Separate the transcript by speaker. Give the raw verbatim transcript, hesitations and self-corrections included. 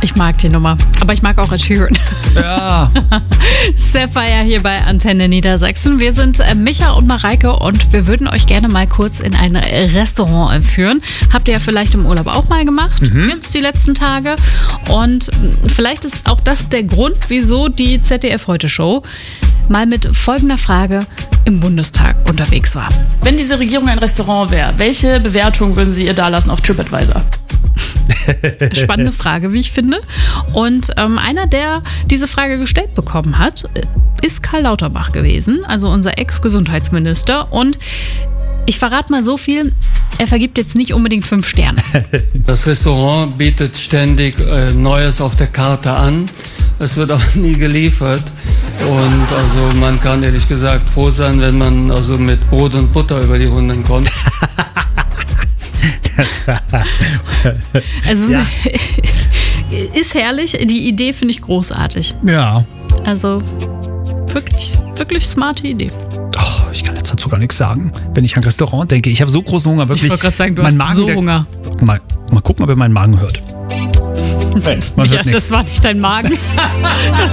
Speaker 1: Ich mag die Nummer, aber ich mag auch Ed Sheeran.
Speaker 2: Ja.
Speaker 1: Sapphire hier bei Antenne Niedersachsen. Wir sind äh, Micha und Mareike und wir würden euch gerne mal kurz in ein Restaurant führen. Habt ihr ja vielleicht im Urlaub auch mal gemacht, mhm. jetzt die letzten Tage. Und vielleicht ist auch das der Grund, wieso die Z D F-Heute-Show mal mit folgender Frage im Bundestag unterwegs war.
Speaker 3: Wenn diese Regierung ein Restaurant wäre, welche Bewertung würden Sie ihr dalassen auf TripAdvisor?
Speaker 1: Spannende Frage, wie ich finde. Und ähm, einer, der diese Frage gestellt bekommen hat, ist Karl Lauterbach gewesen, also unser Ex-Gesundheitsminister. Und ich verrate mal so viel, er vergibt jetzt nicht unbedingt fünf Sterne.
Speaker 4: Das Restaurant bietet ständig äh, Neues auf der Karte an. Es wird auch nie geliefert. Und also man kann ehrlich gesagt froh sein, wenn man also mit Brot und Butter über die Runden kommt.
Speaker 1: Also ja. Ist herrlich, die Idee finde ich großartig.
Speaker 2: Ja.
Speaker 1: Also wirklich, wirklich smarte Idee.
Speaker 2: Oh, ich kann jetzt dazu gar nichts sagen. Wenn ich an Restaurant denke, ich habe so großen Hunger, wirklich.
Speaker 1: Ich wollte gerade sagen, du
Speaker 2: mein
Speaker 1: hast
Speaker 2: Magen,
Speaker 1: so
Speaker 2: der,
Speaker 1: Hunger.
Speaker 2: Mal, mal gucken, ob ihr meinen Magen hört.
Speaker 1: Hey, Micha, das war nicht dein Magen. Das